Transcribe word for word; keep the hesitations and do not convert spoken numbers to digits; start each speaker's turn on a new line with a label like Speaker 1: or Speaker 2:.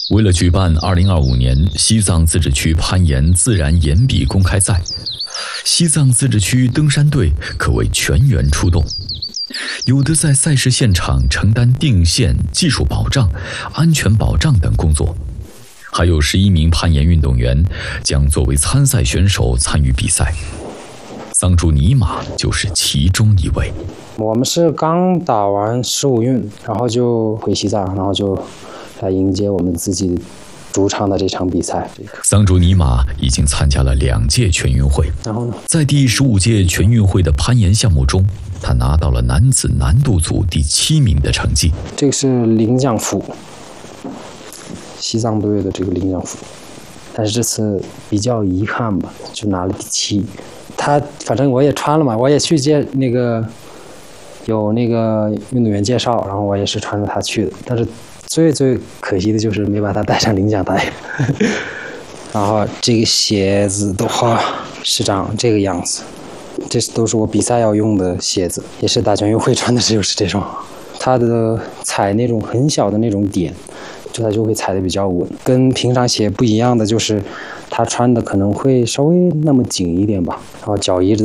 Speaker 1: 为了举办二零二五年西藏自治区攀岩自然岩壁公开赛，西藏自治区登山队可谓全员出动，有的在赛事现场承担定线、技术保障、安全保障等工作，还有十一名攀岩运动员将作为参赛选手参与比赛。桑珠尼玛就是其中一位。
Speaker 2: 我们是刚打完十五运，然后就回西藏，然后就来迎接我们自己主场的这场比赛。
Speaker 1: 桑珠尼玛已经参加了两届全运会，
Speaker 2: 然后呢，
Speaker 1: 在第十五届全运会的攀岩项目中，他拿到了男子难度组第七名的成绩。
Speaker 2: 这个是领奖服，西藏队的这个领奖服，但是这次比较遗憾吧，就拿了第七。他反正我也穿了嘛，我也去介那个有那个运动员介绍，然后我也是穿着它去的，但是最最可惜的就是没把它带上领奖台。然后这个鞋子的话是长这个样子，这都是我比赛要用的鞋子，也是打全运会穿的，就是这双。它的踩那种很小的那种点，就它就会踩得比较稳。跟平常鞋不一样的就是，它穿的可能会稍微那么紧一点吧，然后脚一直